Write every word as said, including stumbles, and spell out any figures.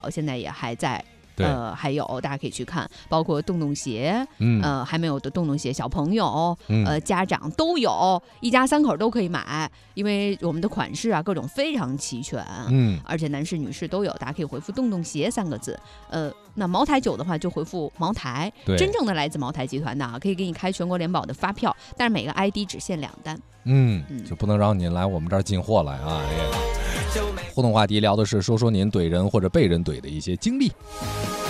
现在也还在。呃，还有大家可以去看，包括洞洞鞋，嗯，呃，还没有的洞洞鞋，小朋友，嗯、呃，家长都有，一家三口都可以买，因为我们的款式啊，各种非常齐全，嗯，而且男士女士都有，大家可以回复洞洞鞋三个字，呃，那茅台酒的话就回复茅台，真正的来自茅台集团的啊，可以给你开全国联保的发票，但是每个 I D 只限两单， 嗯，嗯就不能让您来我们这儿进货来啊。哎互动话题聊的是说说您怼人或者被人怼的一些经历。